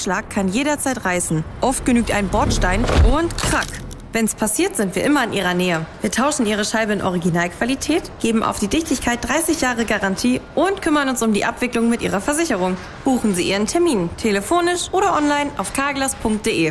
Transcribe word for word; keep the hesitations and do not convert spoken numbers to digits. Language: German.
Anschlag kann jederzeit reißen. Oft genügt ein Bordstein und krack. Wenn's passiert, sind wir immer in Ihrer Nähe. Wir tauschen Ihre Scheibe in Originalqualität, geben auf die Dichtigkeit dreißig Jahre Garantie und kümmern uns um die Abwicklung mit Ihrer Versicherung. Buchen Sie Ihren Termin, telefonisch oder online auf carglass punkt de.